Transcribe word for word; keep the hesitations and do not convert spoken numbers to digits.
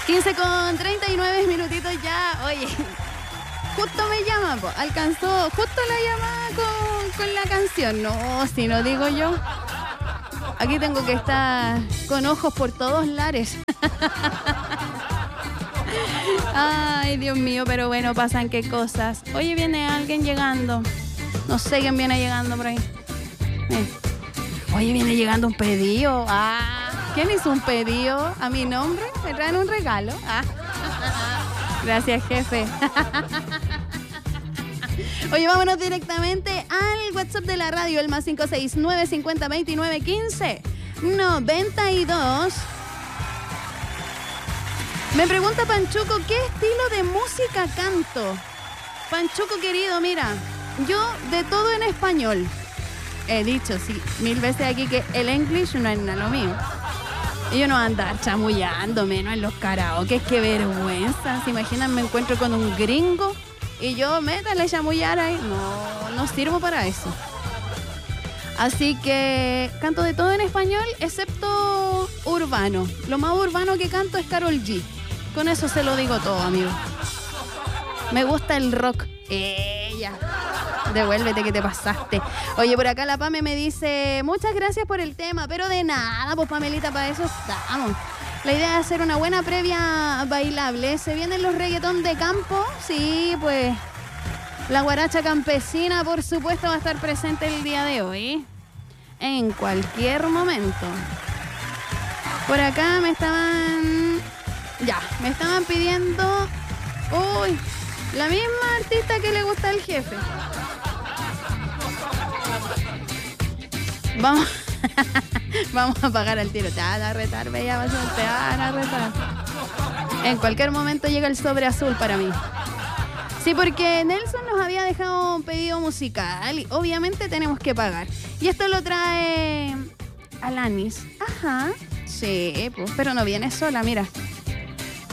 quince con treinta y nueve minutitos ya. Oye, justo me llama, po. Alcanzó justo la llamada con, con la canción. No, si no digo yo. Aquí tengo que estar con ojos por todos lares. Ay, Dios mío, pero bueno, pasan qué cosas. Oye, viene alguien llegando. No sé quién viene llegando por ahí. Eh. Oye, viene llegando un pedido. Ah, ¿quién hizo un pedido a mi nombre? ¿Me traen un regalo? Ah. Gracias, jefe. Oye, vámonos directamente al WhatsApp de la radio, el más cinco seis nueve cincuenta veintinueve quince noventa y dos. Me pregunta Panchuco, ¿qué estilo de música canto? Panchuco querido, mira, yo de todo en español. He dicho, sí, mil veces aquí que el English no es nada lo mío. Y yo no voy a andar chamullándome, ¿no? En los karaoke, qué vergüenza. ¿Se imaginan? Me encuentro con un gringo y yo métale chamullar ahí. No, no sirvo para eso. Así que canto de todo en español, excepto urbano. Lo más urbano que canto es Karol G. Con eso se lo digo todo, amigo. Me gusta el rock. Ella. Devuélvete que te pasaste. Oye, por acá la Pame me dice, muchas gracias por el tema, pero de nada, pues Pamelita, para eso estamos. La idea es hacer una buena previa bailable. ¿Se vienen los reggaetón de campo? Sí, pues la guaracha campesina, por supuesto, va a estar presente el día de hoy. En cualquier momento. Por acá me estaban... Ya, me estaban pidiendo... Uy, la misma artista que le gusta al jefe. Vamos, vamos a pagar al tiro. Te van a retar, bella basura, te van a retar. En cualquier momento llega el sobre azul para mí. Sí, porque Nelson nos había dejado un pedido musical y obviamente tenemos que pagar. Y esto lo trae Alanis. Ajá, sí, pues, pero no viene sola, mira.